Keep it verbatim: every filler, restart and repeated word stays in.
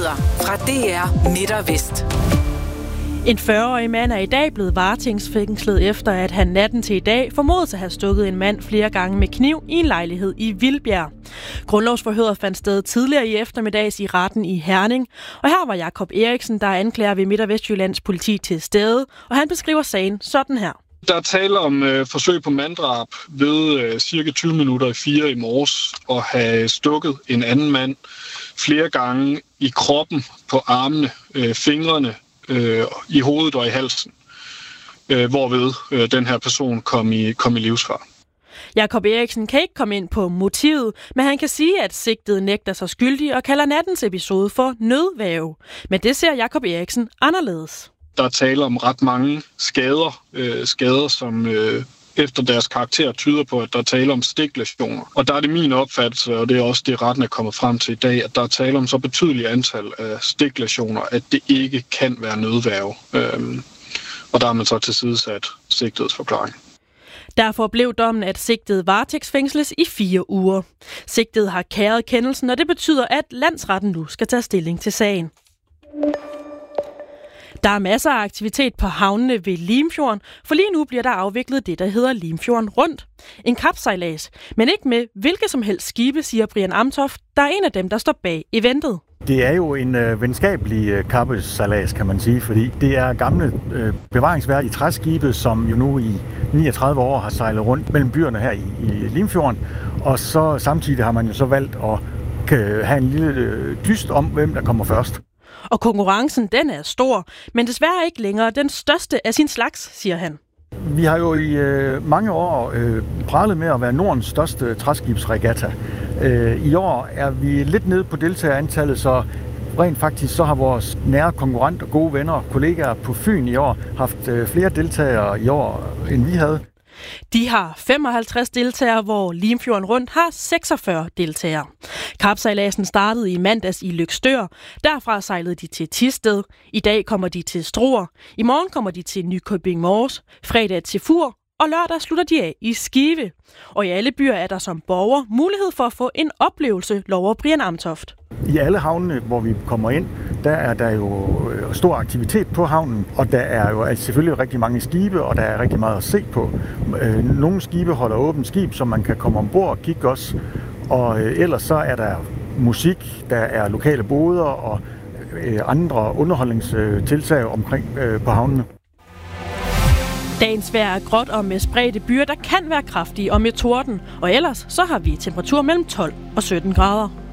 Nyheder fra D R Midt og Vest. En fyrre-årig mand er i dag blevet varetægtsfængslet efter, at han natten til i dag formodes at have stukket en mand flere gange med kniv i en lejlighed i Vildbjerg. Grundlovsforhøret fandt sted tidligere i eftermiddags i retten i Herning, og her var Jakob Eriksen, der er anklager ved Midt- og Vestjyllands politi, til stede, og han beskriver sagen sådan her. Der er tale om øh, forsøg på manddrab ved øh, cirka tyve minutter i fire i morges at have stukket en anden mand flere gange i kroppen, på armene, øh, fingrene, øh, i hovedet og i halsen, øh, hvorved øh, den her person kom i, kom i livsfare. Jakob Eriksen kan ikke komme ind på motivet, men han kan sige, at sigtede nægter sig skyldig og kalder nattens episode for nødværge. Men det ser Jakob Eriksen anderledes. Der er tale om ret mange skader, øh, skader som øh, efter deres karakter tyder på, at der er tale om stiklæsioner. Og der er det min opfattelse, og det er også det, retten er kommet frem til i dag, at der er tale om så betydelige antal af stiklæsioner, at det ikke kan være nødværge. Øhm, og der har man så tilsidesat sigtets forklaring. Derfor blev dommen, at sigtede varetægtsfængsles i fire uger. Sigtede har kæret kendelsen, og det betyder, at landsretten nu skal tage stilling til sagen. Der er masser af aktivitet på havnene ved Limfjorden, for lige nu bliver der afviklet det, der hedder Limfjorden Rundt. En kapsejlads, men ikke med hvilke som helst skibe, siger Brian Amtoft, der er en af dem, der står bag eventet. Det er jo en øh, venskabelig øh, kappesejlads, kan man sige, fordi det er gamle øh, bevaringsværdige træskibe, som jo nu i niogtredive år har sejlet rundt mellem byerne her i, i Limfjorden, og så samtidig har man jo så valgt at øh, have en lille øh, dyst om, hvem der kommer først. Og konkurrencen, den er stor, men desværre ikke længere den største af sin slags, siger han. Vi har jo i øh, mange år øh, pralet med at være Nordens største træskibsregatta. Øh, I år er vi lidt nede på deltagerantallet, så rent faktisk så har vores nære konkurrent og gode venner og kollegaer på Fyn i år haft øh, flere deltagere i år, end vi havde. De har femoghalvtreds deltagere, hvor Limfjorden Rundt har seksogfyrre deltagere. Kapsejladsen startede i mandags i Løgstør. Derfra sejlede de til Thisted. I dag kommer de til Struer. I morgen kommer de til Nykøbing Mors. Fredag til Fur. Og lørdag slutter de af i Skive. Og i alle byer er der som borger mulighed for at få en oplevelse, lover Brian Amtoft. I alle havnene, hvor vi kommer ind, der er der jo stor aktivitet på havnen, og der er jo altså selvfølgelig rigtig mange skibe, og der er rigtig meget at se på. Nogle skibe holder åbent skib, så man kan komme ombord og kigge også. Og ellers så er der musik, der er lokale boder og andre underholdningstiltag omkring på havnene. Dagens vejr er gråt og med spredte byer, der kan være kraftige og med torden. Og ellers så har vi temperatur mellem tolv og sytten grader.